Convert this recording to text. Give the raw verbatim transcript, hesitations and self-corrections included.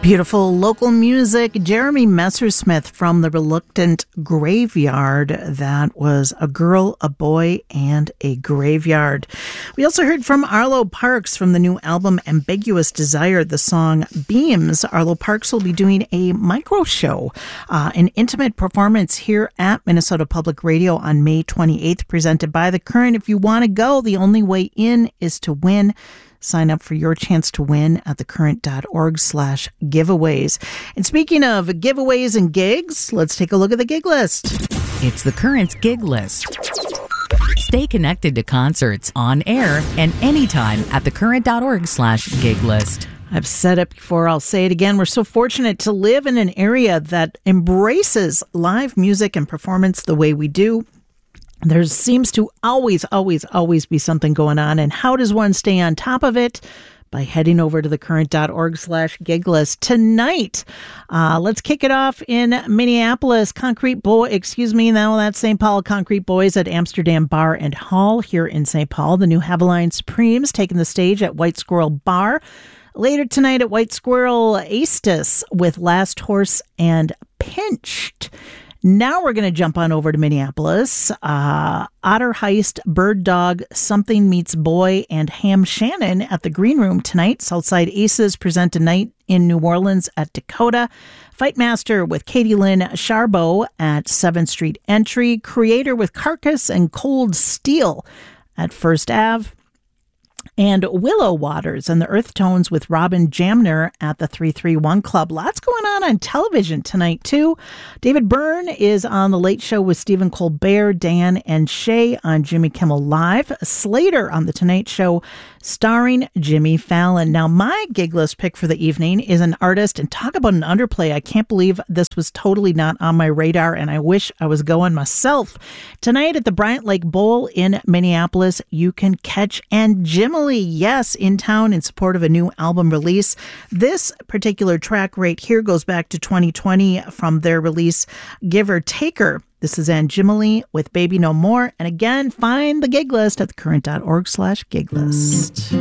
Beautiful local music. Jeremy Messersmith from The Reluctant Graveyard. That was A Girl, a Boy, and a Graveyard. We also heard from Arlo Parks from the new album Ambiguous Desire, the song Beams. Arlo Parks will be doing a micro show, uh, an intimate performance here at Minnesota Public Radio on May twenty-eighth, presented by The Current. If you want to go, the only way in is to win. Sign up for your chance to win at thecurrent.org slash giveaways. And speaking of giveaways and gigs, let's take a look at the gig list. It's The Current's gig list. Stay connected to concerts on air and anytime at thecurrent.org slash gig list. I've said it before, I'll say it again. We're so fortunate to live in an area that embraces live music and performance the way we do. There seems to always, always, always be something going on. And how does one stay on top of it? By heading over to thecurrent.org slash gig list. Tonight, uh, let's kick it off in Minneapolis. Concrete Boy, excuse me, now that's Saint Paul Concrete Boys at Amsterdam Bar and Hall here in Saint Paul. The new Haviline Supremes taking the stage at White Squirrel Bar. Later tonight at White Squirrel, Astus with Last Horse and Pinched. Now we're going to jump on over to Minneapolis. Uh, Otter Heist, Bird Dog, Something Meets Boy, and Ham Shannon at the Green Room tonight. Southside Aces present a night in New Orleans at Dakota. Fightmaster with Katie Lynn Charbeau at seventh Street Entry. Creator with Carcass and Cold Steel at First Ave. And Willow Waters and the Earth Tones with Robin Jamner at the three three one Club. Lots going on on television tonight, too. David Byrne is on The Late Show with Stephen Colbert, Dan and Shay on Jimmy Kimmel Live. Slater on The Tonight Show starring Jimmy Fallon. Now, my gig list pick for the evening is an artist, and talk about an underplay. I can't believe this was totally not on my radar, and I wish I was going myself. Tonight at the Bryant Lake Bowl in Minneapolis, you can catch Anjimily. Yes, in town in support of a new album release. This particular track right here goes back to twenty twenty from their release Give or Taker. This is Anjimily with Baby No More. And again, find the gig list at thecurrent.org slash gig list.